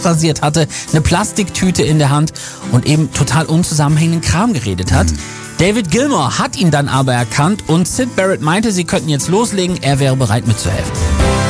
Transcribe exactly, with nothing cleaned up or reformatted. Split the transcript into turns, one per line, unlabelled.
rasiert hatte, eine Plastiktüte in der Hand und eben total unzusammenhängenden Kram geredet hat. Mhm. David Gilmour hat ihn dann aber erkannt und Syd Barrett meinte, sie könnten jetzt loslegen, er wäre bereit mitzuhelfen.